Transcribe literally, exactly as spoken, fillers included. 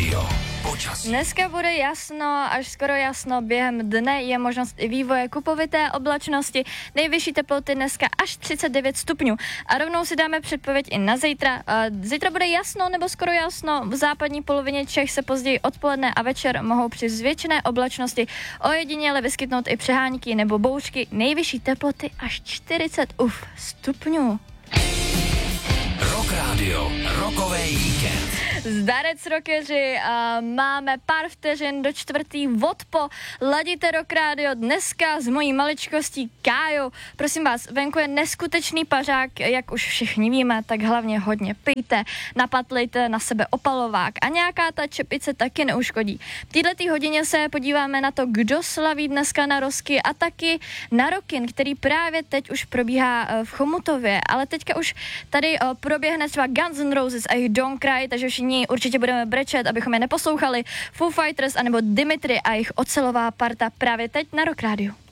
Radio. Počasí. Dneska bude jasno, až skoro jasno, během dne je možnost i vývoje kupovité oblačnosti, nejvyšší teploty dneska až třicet devět stupňů. A rovnou si dáme předpověď i na zítra. Zítra bude jasno nebo skoro jasno, v západní polovině Čech se později odpoledne a večer mohou při zvětšené oblačnosti ojediněle vyskytnout i přehánky nebo bouřky, nejvyšší teploty až čtyřicet uf, stupňů. Rock Radio, rokový víkend. Zdarec rockeři, a máme pár vteřin do čtvrtý vodpo. Ladíte Rock Radio dneska s mojí maličkostí Kájou. Prosím vás, venku je neskutečný pařák, jak už všichni víme, tak hlavně hodně pijte, napatlejte na sebe opalovák a nějaká ta čepice taky neuškodí. V této hodině se podíváme na to, kdo slaví dneska narozky a taky na Rockin, který právě teď už probíhá v Chomutově, ale teďka už tady proběhne třeba Guns N' Roses a jejich Don't Cry, takže všichni určitě budeme brečet, abychom je neposlouchali. Foo Fighters anebo Dimitri a jejich ocelová parta právě teď na Rock Radio.